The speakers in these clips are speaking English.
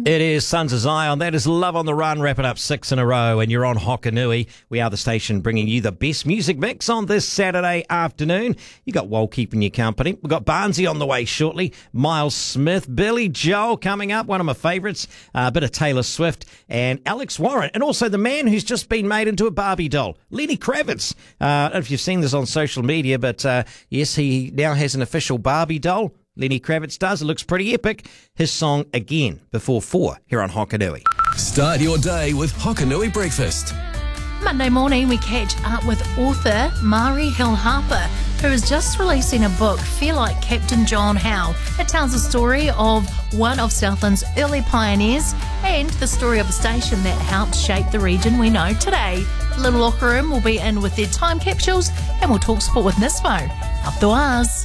It is Sons of Zion. That is Love on the Run. Wrap it up 6 in a row. And you're on Hokanui. We are the station bringing you the best music mix on this Saturday afternoon. You got Wal keeping you company. We've got Barnsey on the way shortly. Miles Smith, Billy Joel coming up. One of my favourites. A bit of Taylor Swift and Alex Warren. And also the man who's just been made into a Barbie doll, Lenny Kravitz. I don't know if you've seen this on social media, but yes, he now has an official Barbie doll. Lenny Kravitz does. It looks pretty epic. His song Again before 4 here on Hokanui. Start your day with Hokanui Breakfast. Monday morning, we catch up with author Mari Hill Harper, who is just releasing a book, Feel Like Captain John Howe. It tells the story of one of Southland's early pioneers and the story of a station that helped shape the region we know today. Little Locker Room will be in with their time capsules, and we'll talk sport with Nismo. After ours.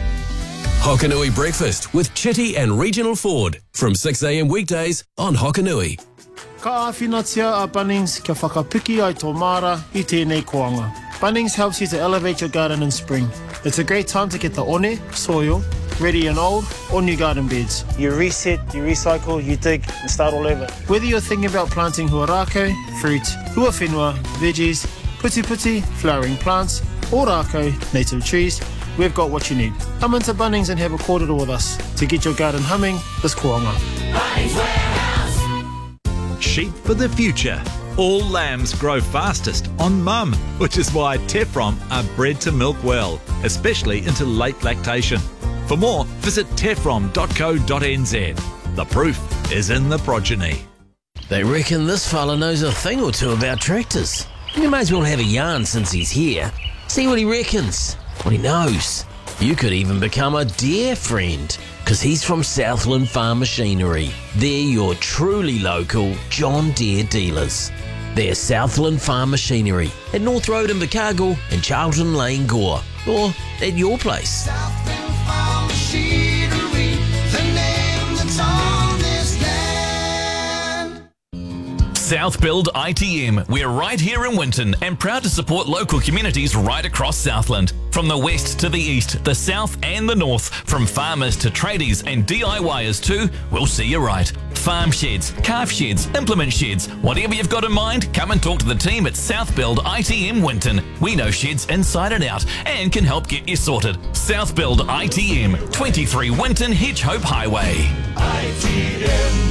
Hokanui Breakfast with Chitty and Regional Ford from 6 a.m. weekdays on Hokanui. Ka awhinatia a Bunnings kia whakapiki ai tō mara I tēnei koanga. Bunnings helps you to elevate your garden in spring. It's a great time to get the one, soil, ready in old or new garden beds. You reset, you recycle, you dig and start all over. Whether you're thinking about planting huarako, fruit, huawhenua, veggies, puti, flowering plants, or rako, native trees, we've got what you need. Come into Bunnings and have a kōrero with us to get your garden humming this koanga. Bunnings Warehouse. Sheep for the future. All lambs grow fastest on mum, which is why Tefrom are bred to milk well, especially into late lactation. For more, visit tefrom.co.nz. The proof is in the progeny. They reckon this fella knows a thing or two about tractors. You may as well have a yarn since he's here. See what he reckons. What he knows. You could even become a dear friend, because he's from Southland Farm Machinery. They're your truly local John Deere dealers. They're Southland Farm Machinery at North Road in Invercargill and Charlton Lane, Gore, or at your place. Southland Farm Machinery, the name that's on this land. South Build ITM. We're right here in Winton and proud to support local communities right across Southland. From the west to the east, the south and the north, from farmers to tradies and DIYers too, we'll see you right. Farm sheds, calf sheds, implement sheds, whatever you've got in mind, come and talk to the team at South Build ITM Winton. We know sheds inside and out and can help get you sorted. South Build ITM, 23 Winton Hedgehope Highway. ITM.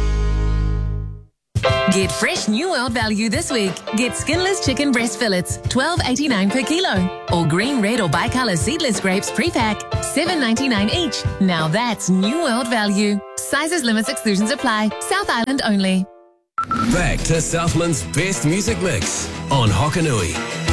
Get fresh New World value this week. Get skinless chicken breast fillets, $12.89 per kilo. Or green, red or bicolour seedless grapes pre-pack, $7.99 each. Now that's New World value. Sizes, limits, exclusions apply. South Island only. Back to Southland's best music mix on Hokanui.